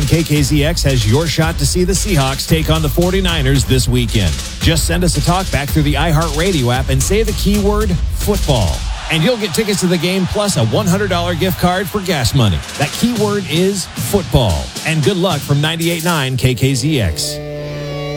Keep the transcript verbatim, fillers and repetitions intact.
nine K K Z X has your shot to see the Seahawks take on the forty-niners this weekend. Just send us a talkback through the iHeartRadio app and say the keyword football. And you'll get tickets to the game plus a one hundred dollars gift card for gas money. That keyword is football. And good luck from ninety-eight point nine K K Z X.